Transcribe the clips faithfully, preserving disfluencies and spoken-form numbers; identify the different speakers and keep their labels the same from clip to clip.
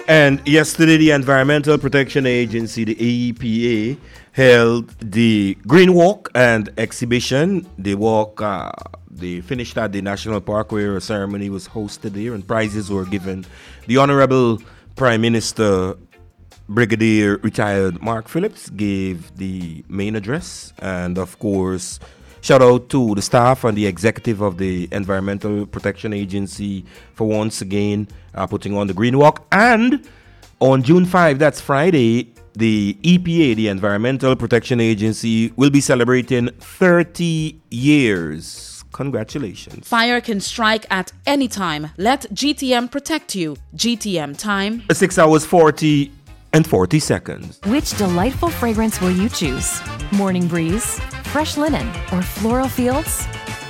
Speaker 1: And yesterday, the Environmental Protection Agency, the E P A, held the Green Walk and exhibition. The walk, uh, they finished at the National Park where a ceremony was hosted there and prizes were given. The Honorable Prime Minister, Brigadier Retired Mark Phillips, gave the main address. And of course, shout out to the staff and the executive of the Environmental Protection Agency for once again uh, putting on the Green Walk. And on June fifth, that's Friday, the E P A, the Environmental Protection Agency, will be celebrating thirty years. Congratulations.
Speaker 2: Fire can strike at any time. Let G T M protect you. G T M time.
Speaker 1: six hours forty and forty seconds.
Speaker 3: Which delightful fragrance will you choose? Morning breeze, fresh linen, or floral fields?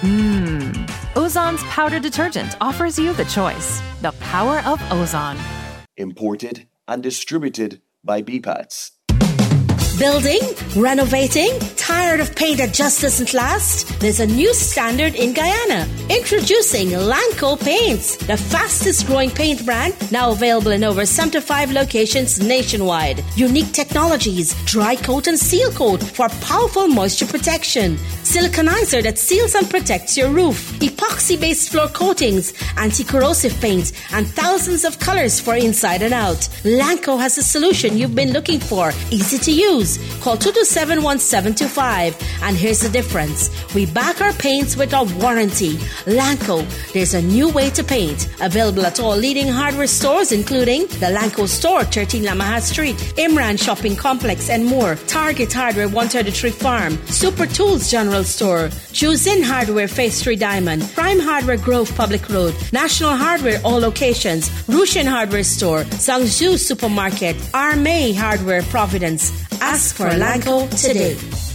Speaker 3: Mmm. Ozon's powder detergent offers you the choice. The power of Ozon.
Speaker 4: Imported and distributed by B PATS.
Speaker 5: Building? Renovating? Tired of paint that just doesn't last? There's a new standard in Guyana. Introducing Lanco Paints, the fastest growing paint brand, now available in over seventy-five locations nationwide. Unique technologies, dry coat and seal coat for powerful moisture protection. Siliconizer that seals and protects your roof. Epoxy-based floor coatings, anti-corrosive paints, and thousands of colors for inside and out. Lanco has the solution you've been looking for. Easy to use. Call two two seven, one seven two five. And here's the difference. We back our paints with a warranty. Lanco, there's a new way to paint. Available at all leading hardware stores, including the Lanco Store, thirteen Lamaha Street, Imran Shopping Complex, and more. Target Hardware, one thirty-three Farm, Super Tools General Store, Choose In Hardware, Phase three Diamond, Prime Hardware Grove Public Road, National Hardware, all locations, Rushin Hardware Store, Zhangzhou Supermarket, Armay Hardware, Providence. Ask for Lanco today.